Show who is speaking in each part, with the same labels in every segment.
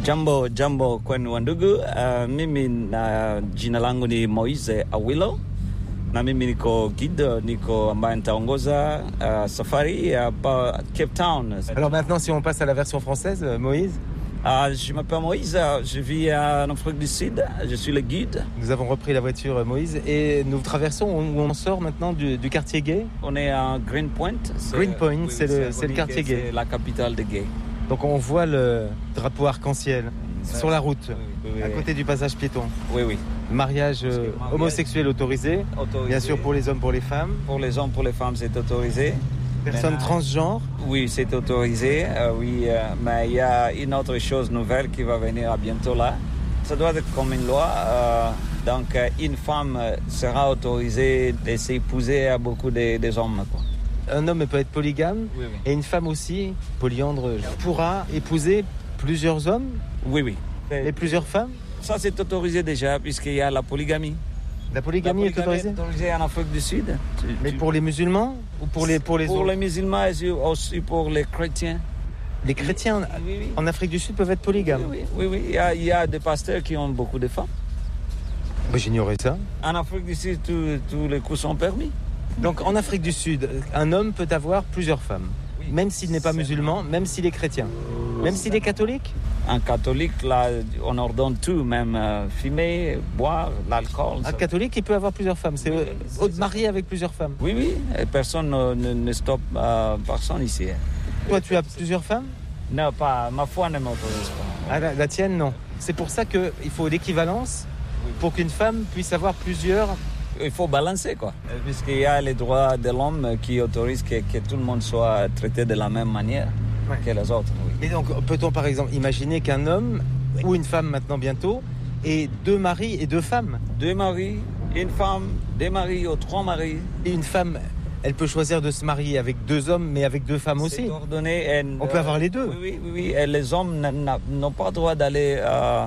Speaker 1: Jambo kwenu wandugu. Mimi na jina langu ni Moise Awilo na mimi niko guide, niko ambaye nitaongoza safari hapa Cape Town.
Speaker 2: Alors maintenant, si on passe à la version française, Moïse.
Speaker 1: Je m'appelle Moïse, je vis en Afrique du Sud, je suis le guide.
Speaker 2: Nous avons repris la voiture, Moïse, et nous traversons où on sort maintenant du quartier gay.
Speaker 1: On est à Greenpoint.
Speaker 2: Greenpoint, c'est le quartier gay.
Speaker 1: C'est la capitale de gay.
Speaker 2: Donc on voit le drapeau arc-en-ciel sur la route, à côté du passage piéton.
Speaker 1: Oui.
Speaker 2: Mariage homosexuel autorisé, bien sûr pour les hommes, pour les femmes.
Speaker 1: Pour les hommes, pour les femmes, c'est autorisé.
Speaker 2: Personnes transgenres.
Speaker 1: Oui, c'est autorisé, mais il y a une autre chose nouvelle qui va venir bientôt là. Ça doit être comme une loi. Donc une femme sera autorisée de s'épouser à beaucoup des hommes, quoi.
Speaker 2: Un homme peut être polygame, oui. Et une femme aussi, polyandre, pourra épouser plusieurs hommes.
Speaker 1: Oui.
Speaker 2: Et plusieurs femmes.
Speaker 1: Ça, c'est autorisé déjà, puisqu'il y a la polygamie.
Speaker 2: La polygamie est autorisée
Speaker 1: en Afrique du Sud.
Speaker 2: Mais pour les musulmans ou pour les autres?
Speaker 1: Pour les musulmans et aussi pour les chrétiens.
Speaker 2: Les chrétiens en Afrique du Sud peuvent être polygames?
Speaker 1: Oui. Il y a des pasteurs qui ont beaucoup de femmes.
Speaker 2: J'ignorais ça.
Speaker 1: En Afrique du Sud, tous les coups sont permis.
Speaker 2: Donc en Afrique du Sud, un homme peut avoir plusieurs femmes, même s'il n'est pas musulman, même s'il est chrétien, même s'il est catholique.
Speaker 1: Un catholique, là, on ordonne tout, même fumer, boire, l'alcool.
Speaker 2: Un catholique, il peut avoir plusieurs femmes, c'est marié avec plusieurs femmes.
Speaker 1: Oui, et personne ne stoppe personne ici.
Speaker 2: Toi, tu as plusieurs femmes?
Speaker 1: Non, pas, ma foi ne m'autorise pas.
Speaker 2: Ah, la tienne, non. C'est pour ça qu'il faut l'équivalence pour qu'une femme puisse avoir plusieurs...
Speaker 1: Il faut balancer, quoi. Puisqu'il y a les droits de l'homme qui autorisent que tout le monde soit traité de la même manière que les autres. Oui.
Speaker 2: Mais donc, peut-on par exemple imaginer qu'un homme ou une femme maintenant bientôt ait 2 maris et 2 femmes?
Speaker 1: 2 maris, une femme, 2 maris ou 3 maris.
Speaker 2: Et une femme, elle peut choisir de se marier avec 2 hommes, mais avec 2 femmes aussi.
Speaker 1: C'est ordonné.
Speaker 2: On peut avoir les deux.
Speaker 1: Oui. Et les hommes n'ont pas le droit d'aller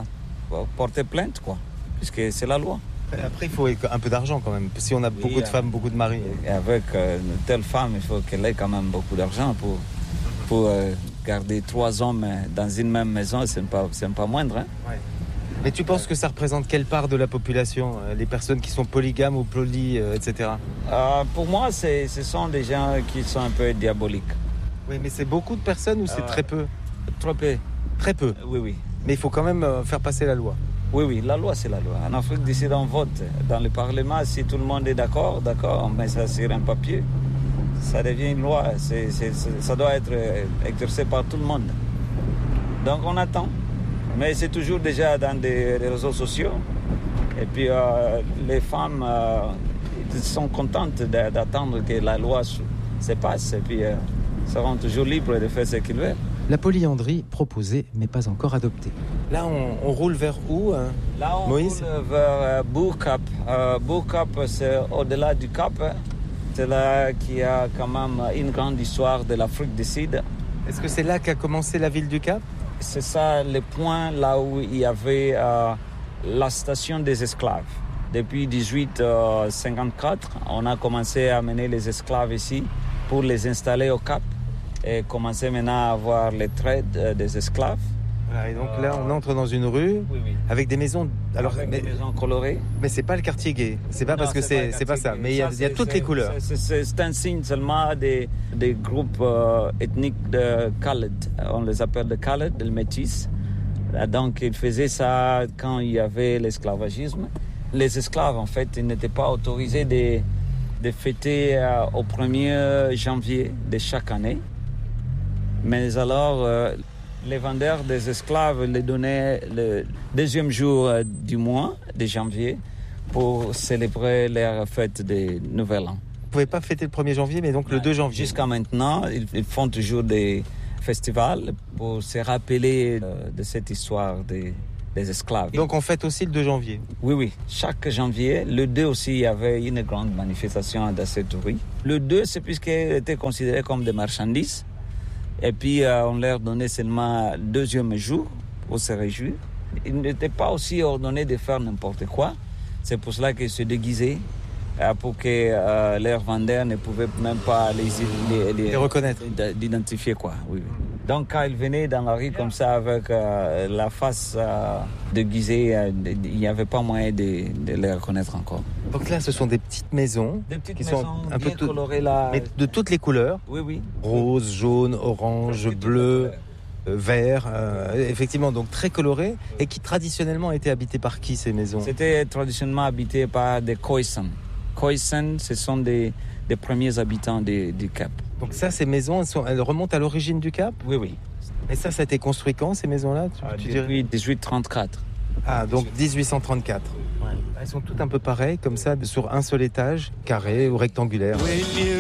Speaker 1: porter plainte, quoi, puisque c'est la loi.
Speaker 2: Après, il faut un peu d'argent quand même. Si on a beaucoup de femmes, beaucoup de maris.
Speaker 1: Et avec une telle femme, il faut qu'elle ait quand même beaucoup d'argent pour garder 3 hommes dans une même maison. C'est pas moindre. Hein?
Speaker 2: Ouais. Mais tu penses que ça représente quelle part de la population, les personnes qui sont polygames ou etc.
Speaker 1: Pour moi, ce sont des gens qui sont un peu diaboliques.
Speaker 2: Oui, mais c'est beaucoup de personnes ou c'est très peu?
Speaker 1: Trop peu.
Speaker 2: Très peu?
Speaker 1: Oui.
Speaker 2: Mais il faut quand même faire passer la loi.
Speaker 1: Oui, la loi, c'est la loi. En Afrique du Sud, on vote. Dans le Parlement, si tout le monde est d'accord, on met ça sur un papier. Ça devient une loi. Ça doit être exercé par tout le monde. Donc, on attend. Mais c'est toujours déjà dans des réseaux sociaux. Et puis, les femmes sont contentes d'attendre que la loi se passe. Et puis, seront toujours libres de faire ce qu'ils veulent.
Speaker 3: La polyandrie proposée, mais pas encore adoptée.
Speaker 2: Là, on roule vers où,
Speaker 1: Là, on
Speaker 2: Moïse?
Speaker 1: roule vers Bourg Cap. Bourg Cap, c'est au-delà du Cap. C'est là qu'il y a quand même une grande histoire de l'Afrique du Sud.
Speaker 2: Est-ce que c'est là qu'a commencé la ville du Cap?
Speaker 1: C'est ça le point là où il y avait la station des esclaves. Depuis 1854, on a commencé à amener les esclaves ici pour les installer au Cap. Et commencer maintenant à avoir les trades des esclaves.
Speaker 2: Voilà, et donc là, on entre dans une rue avec des maisons. Alors,
Speaker 1: des maisons colorées.
Speaker 2: Mais c'est pas le quartier gay. C'est pas parce que c'est pas ça. Mais il y a toutes les couleurs.
Speaker 1: C'est un signe seulement des groupes ethniques de Khaled. On les appelle les Khaled, les métis. Donc ils faisaient ça quand il y avait l'esclavagisme. Les esclaves, en fait, ils n'étaient pas autorisés de fêter au 1er janvier de chaque année. Mais alors, les vendeurs des esclaves les donnaient le 2e jour du mois de janvier pour célébrer leur fête de Nouvel An.
Speaker 2: Vous ne pouvez pas fêter le 1er janvier, mais donc le 2 janvier.
Speaker 1: Jusqu'à maintenant, ils font toujours des festivals pour se rappeler de cette histoire des esclaves.
Speaker 2: Donc on fête aussi le 2 janvier?
Speaker 1: Oui. Chaque janvier, le 2 aussi, il y avait une grande manifestation dans cette rue. Le 2, c'est puisqu'ils étaient considérés comme des marchandises. Et puis, on leur donnait seulement le 2e jour pour se réjouir. Ils n'étaient pas aussi ordonnés de faire n'importe quoi. C'est pour cela qu'ils se déguisaient pour que leurs vendeurs ne pouvaient même pas les
Speaker 2: reconnaître,
Speaker 1: d'identifier, quoi. Oui. Donc quand ils venaient dans la rue comme ça avec la face déguisée, il n'y avait pas moyen de les reconnaître encore.
Speaker 2: Donc là, ce sont des petites maisons.
Speaker 1: Des petites
Speaker 2: qui
Speaker 1: maisons
Speaker 2: sont un
Speaker 1: bien
Speaker 2: peu
Speaker 1: colorées là.
Speaker 2: mais de toutes les couleurs.
Speaker 1: Oui.
Speaker 2: Rose, jaune, orange, bleu, vert. Effectivement, donc très colorées. Et qui traditionnellement étaient habitées par qui, ces maisons?
Speaker 1: C'était traditionnellement habité par des Khoisan. Khoisan, ce sont des premiers habitants du Cap.
Speaker 2: Donc ça, ces maisons, elles remontent à l'origine du Cap?
Speaker 1: Oui.
Speaker 2: Et ça a été construit quand, ces maisons-là, tu dirais?
Speaker 1: Depuis 1834.
Speaker 2: Ah, donc 1834. Ouais. Elles sont toutes un peu pareilles, comme ça, sur un seul étage, carré ou rectangulaire.